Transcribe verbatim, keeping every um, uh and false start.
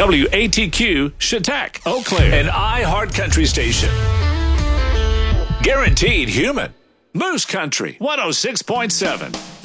W A T Q, Chautauqua, Eau Claire, an iHeart Country station. Guaranteed human. Moose Country, one oh six point seven.